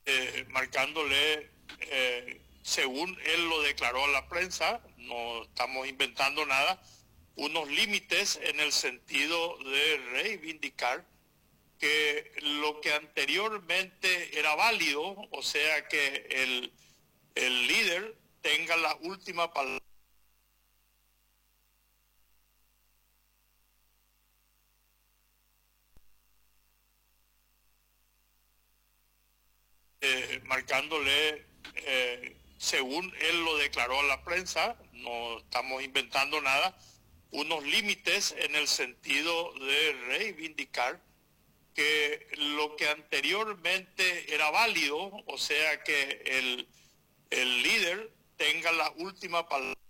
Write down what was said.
marcándole, según él lo declaró a la prensa, no estamos inventando nada, unos límites en el sentido de reivindicar que lo que anteriormente era válido, o sea que el líder tenga la última palabra. Marcándole, según él lo declaró a la prensa, no estamos inventando nada, unos límites en el sentido de reivindicar que lo que anteriormente era válido, o sea que el líder tenga la última palabra.